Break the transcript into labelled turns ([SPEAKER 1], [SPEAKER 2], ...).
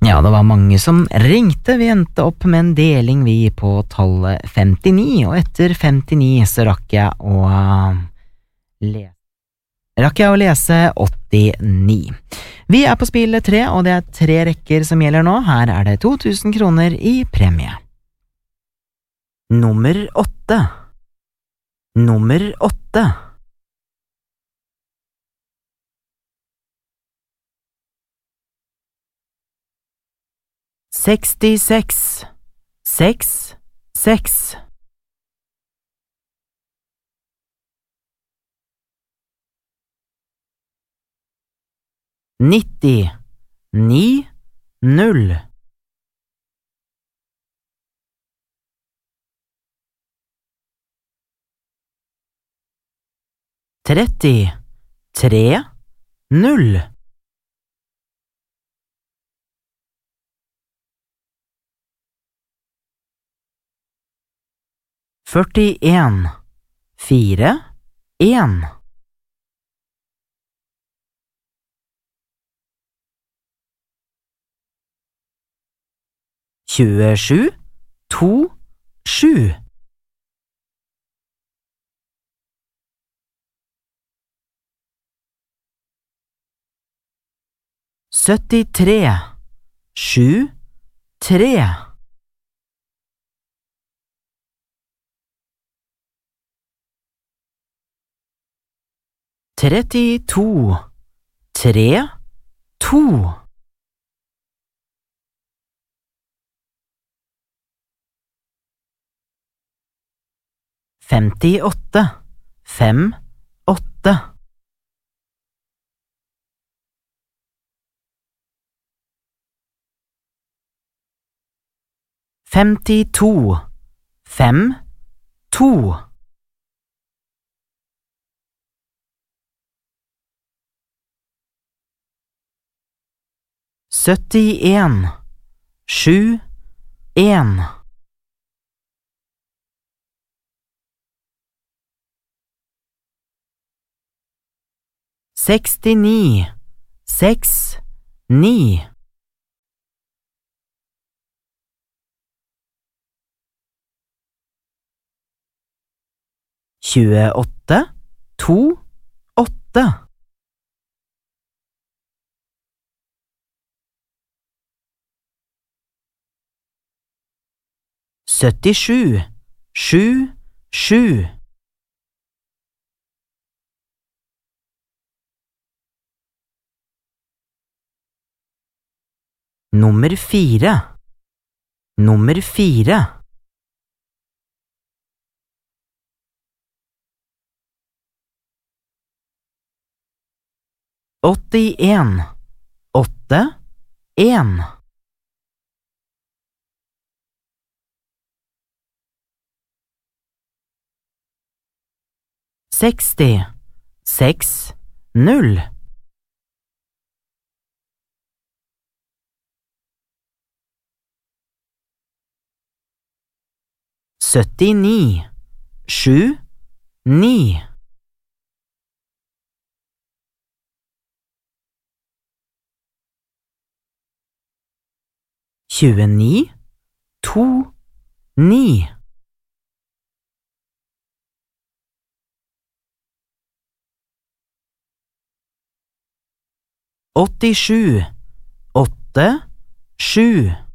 [SPEAKER 1] Ja, det var mange som ringte. Vi endte opp med en deling vi på tallet 59, og etter 59 så rakk jeg å lese 89. Vi på spill 3, og det 3 rekker som gjelder nå. Her det 2000 kroner i premie. Nummer 8. Nummer 8. 66, 6, 6. 90, 9, 0. 30, 3, 0. 41, 4, 1. 27, 2, 7. 73, 7, 3. 32, 3, 2. 58, 5, 8. 52, 5, 2. 71, 7, 1. 69, 6, 9. 28, 2, 8. 77, 7, 7. 4. Nummer 4. 81, 8, 1. 60, 6, 0. 79, 7, 9. 29, 2, 9. 87, 8, 7.